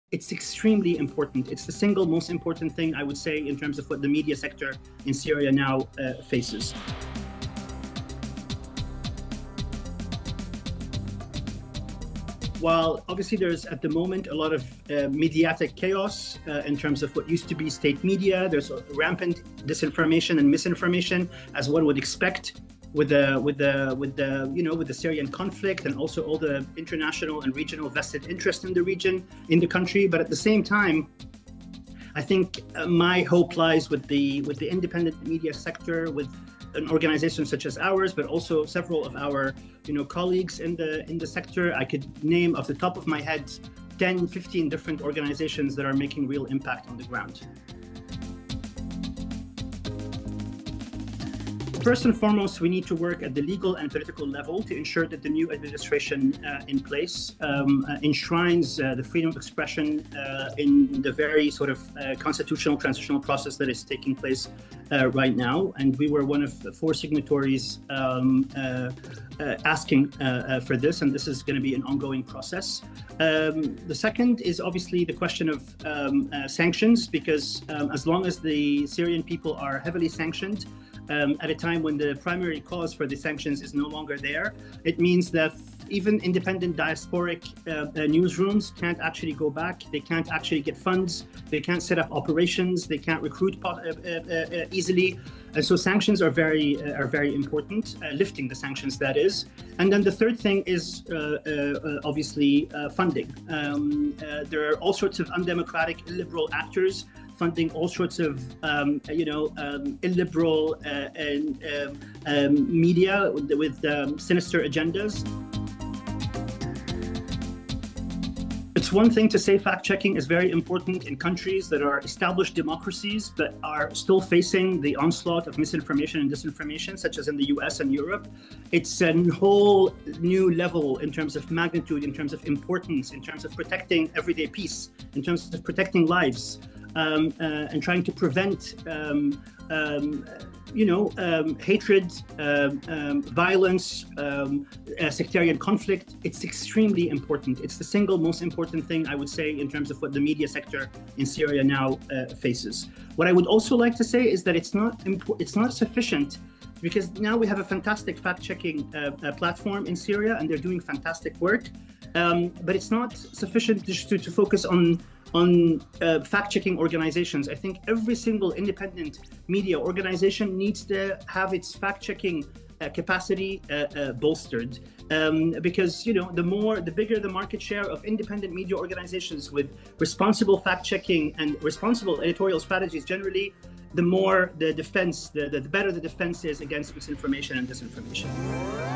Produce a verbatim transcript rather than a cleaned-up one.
It's extremely important. It's the single most important thing, I would say, in terms of what the media sector in Syria now uh, faces. While obviously there's at the moment a lot of uh, mediatic chaos uh, in terms of what used to be state media, there's rampant disinformation and misinformation, as one would expect with the with the with the you know with the Syrian conflict, and also all the international and regional vested interest in the region, in the country. But at the same time, I think uh, my hope lies with the with the independent media sector, with an organization such as ours, but also several of our you know colleagues in the in the sector. I could name off the top of my head ten, fifteen different organizations that are making real impact on the ground. First and foremost, we need to work at the legal and political level to ensure that the new administration uh, in place um, uh, enshrines uh, the freedom of expression uh, in the very sort of uh, constitutional transitional process that is taking place uh, right now. And we were one of the four signatories um, uh, uh, asking uh, uh, for this, and this is going to be an ongoing process. Um, the second is obviously the question of um, uh, sanctions, because um, as long as the Syrian people are heavily sanctioned, Um, at a time when the primary cause for the sanctions is no longer there, it means that even independent diasporic uh, uh, newsrooms can't actually go back. They can't actually get funds. They can't set up operations. They can't recruit uh, uh, uh, easily. And so sanctions are very uh, are very important. Uh, lifting the sanctions, that is. And then the third thing is uh, uh, obviously uh, funding. Um, uh, there are all sorts of undemocratic, illiberal actors funding all sorts of, um, you know, um, illiberal uh, and um, um, media with, with um, sinister agendas. It's one thing to say fact-checking is very important in countries that are established democracies but are still facing the onslaught of misinformation and disinformation, such as in the U S and Europe. It's a whole new level in terms of magnitude, in terms of importance, in terms of protecting everyday peace, in terms of protecting lives. Um, uh, and trying to prevent, um, um, you know, um, hatred, um, um, violence, um, uh, sectarian conflict. It's extremely important. It's the single most important thing, I would say, in terms of what the media sector in Syria now uh, faces. What I would also like to say is that it's not it's not sufficient, because now we have a fantastic fact-checking uh, uh, platform in Syria, and they're doing fantastic work. Um, but it's not sufficient to, to focus on on uh, fact-checking organizations. I think every single independent media organization needs to have its fact-checking uh, capacity uh, uh, bolstered, um, because you know the more, the bigger the market share of independent media organizations with responsible fact-checking and responsible editorial strategies generally, the more the defense, the, the better the defense is against misinformation and disinformation.